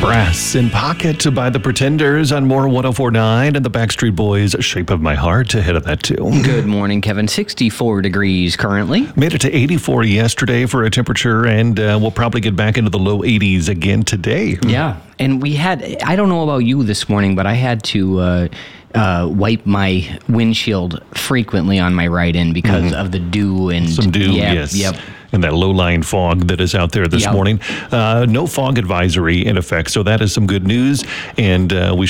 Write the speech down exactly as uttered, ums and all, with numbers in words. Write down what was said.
Brass in Pocket by the Pretenders on More one oh four point nine and the Backstreet Boys' Shape of My Heart ahead of that too. Good morning, Kevin. sixty-four degrees currently. Made it to eighty-four yesterday for a temperature, and uh, we'll probably get back into the low eighties again today. Yeah, and we had, I don't know about you this morning, but I had to uh, uh, wipe my windshield frequently on my ride in because mm-hmm. of the dew and some dew, yep, yes. Yep. And that low-lying fog that is out there this yep. morning. Uh, no fog advisory in effect, so that is some good news, and uh, we